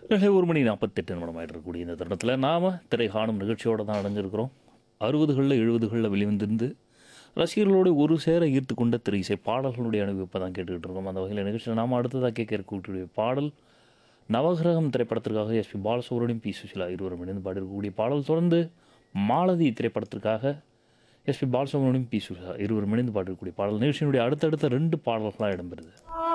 1 மணி 48 நிமிடம் ஆகிட்டு இந்த தருணத்தில் நாம் திரை காணும் நிகழ்ச்சியோடு தான் அடைஞ்சிருக்கிறோம். 60களில் 70களில் வெளிவந்திருந்து ரசிகர்களோடு ஒரு சேர ஈர்த்து கொண்ட திரை இசை பாடல்களுடைய அனுபவிப்பை தான் கேட்டுக்கிட்டு இருக்கோம். அந்த வகையில் நிகழ்ச்சியில் நாம் அடுத்ததாக கேட்க இருக்கக்கூடிய பாடல் நவகிரகம் திரைப்படத்திற்காக எஸ்பி பாலசுப்ரமணியம், பி சுசிலா இருவரும் இணைந்து பாடியிருக்கக்கூடிய பாடல். தொடர்ந்து மாலதி திரைப்படத்திற்காக எஸ்பி பாலசுப்ரமணியம், பி சுசிலா இருவரும் இணைந்து பாடியிருக்கக்கூடிய பாடல். நிகழ்ச்சியினுடைய அடுத்தடுத்த 2 பாடல்களாக இடம்பெறுது.